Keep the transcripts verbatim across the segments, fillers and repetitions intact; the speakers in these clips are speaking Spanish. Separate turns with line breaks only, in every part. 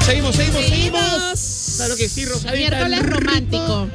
seguimos, seguimos, seguimos.
Seguimos.
Claro que sí, Rosadita.
Miércoles romántico.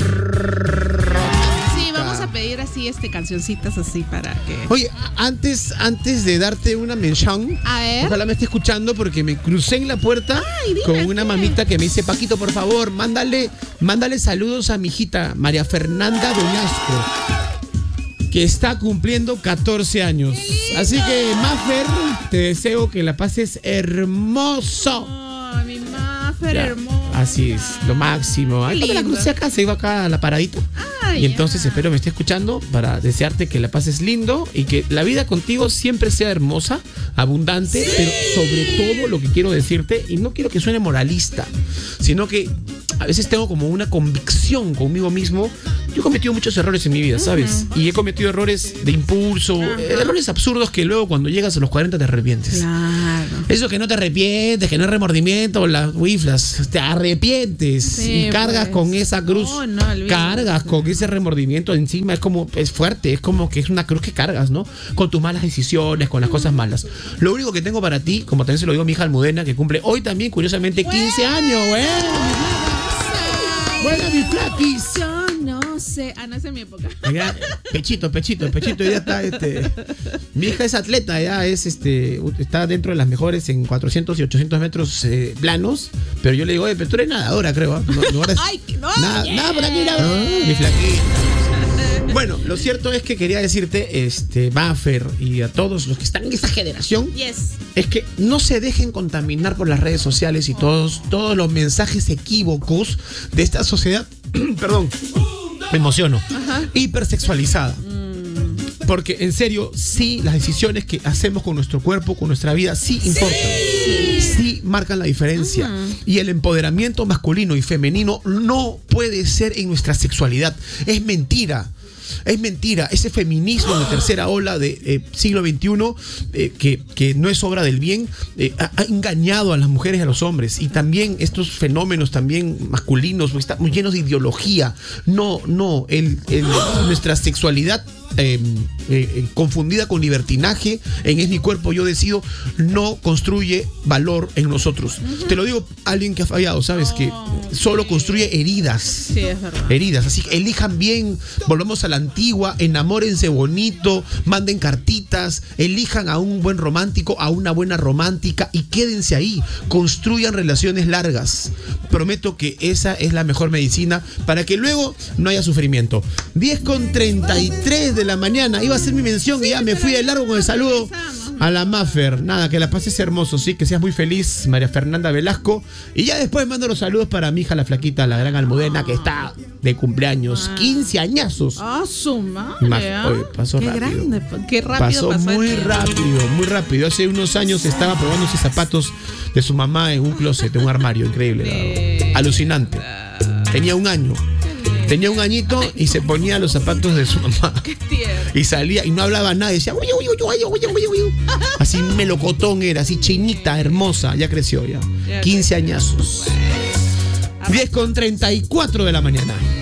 Romántica.
Sí, vamos a pedir así este cancioncitas así para que.
Oye, antes, antes de darte una mención,
A ver.
ojalá me esté escuchando porque me crucé en la puerta
Ay, dime,
con una
¿qué?
mamita que me dice, Paquito, por favor, mándale, mándale saludos a mi hijita, María Fernanda Velasco, que está cumpliendo catorce años. Así que, Mafer, te deseo que la pases hermoso.
Oh, mi Mafer
Ya,
hermosa.
así es, lo máximo. Ay, cuando la
lindo.
crucé acá, se iba acá a la paradita.
Ay,
Y entonces
ya.
espero me esté escuchando para desearte que la pases lindo y que la vida contigo siempre sea hermosa, abundante, pero sobre todo lo que quiero decirte, y no quiero que suene moralista, sino que a veces tengo como una convicción conmigo mismo. Yo he cometido muchos errores en mi vida, ¿sabes? Y he cometido errores de impulso, eh, errores absurdos que luego cuando llegas a los cuarenta te arrepientes.
Claro.
Eso que no te arrepientes, que no es remordimiento, las wiflas, te arrepientes
Sí,
y cargas
pues.
con esa cruz,
No, no, olvídate.
cargas con ese remordimiento encima, es como, es fuerte, es como que es una cruz que cargas, ¿no? Con tus malas decisiones, con las cosas malas. Lo único que tengo para ti, como también se lo digo a mi hija Almudena, que cumple hoy también, curiosamente, quince años, güey. Buena, mi flaquis.
Yo no sé. Ah, no es en mi época.
Ya, pechito, pechito, pechito ya está, este. Mi hija es atleta, ya es este, está dentro de las mejores en cuatrocientos y ochocientos metros eh, planos, pero yo le digo, oye, pero tú eres nadadora, creo. ¿eh? No, no eres-
Ay, que no.
nada,
yeah.
nada por aquí, nada. Ah, mi flaquita. Bueno, lo cierto es que quería decirte, este, Buffer, y a todos los que están en esta generación,
Yes.
es que no se dejen contaminar por las redes sociales y todos, todos los mensajes equívocos de esta sociedad, perdón, me emociono,
Ajá.
hipersexualizada. Porque en serio, sí, las decisiones que hacemos con nuestro cuerpo, con nuestra vida, sí importan. Sí marcan la diferencia. Y el empoderamiento masculino y femenino no puede ser en nuestra sexualidad. Es mentira. Es mentira, ese feminismo de tercera ola del de, eh, siglo veintiuno, eh, que, que no es obra del bien, eh, ha, ha engañado a las mujeres y a los hombres. Y también estos fenómenos también masculinos, pues, están muy llenos de ideología. No, no, el, el, nuestra sexualidad eh, eh, confundida con libertinaje, en es mi cuerpo, yo decido, no construye valor en nosotros. Uh-huh. Te lo digo alguien que ha fallado, ¿sabes? Oh, que solo sí. construye heridas.
Sí, es verdad.
Heridas. Así que elijan bien, volvamos a la antigua, enamórense bonito, manden cartitas, elijan a un buen romántico, a una buena romántica y quédense ahí, construyan relaciones largas. Prometo que esa es la mejor medicina para que luego no haya sufrimiento. diez con treinta y tres de la mañana, iba a ser mi mención sí, y ya me fui de largo con el saludo a la Mafer. Nada, que la pases hermoso, sí, que seas muy feliz, María Fernanda Velasco. Y ya después mando los saludos para mi hija, la flaquita, la gran Almudena, que está de cumpleaños, quince añazos.
Ah, su madre.
Ma Oye, pasó
qué
rápido.
Grande, qué rápido
pasó.
pasó
muy rápido, muy rápido. Hace unos años estaba probando sus zapatos de su mamá en un closet, en un armario, increíble.
Sí.
Alucinante. Tenía un año. Tenía un añito y se ponía los zapatos de su mamá.
Qué tierno.
Y salía y no hablaba nada. Y decía, uy, uy, uy, uy, uy, uy, uy. Así melocotón era, así chinita, hermosa. Ya creció ya. quince añazos. diez con treinta y cuatro de la mañana.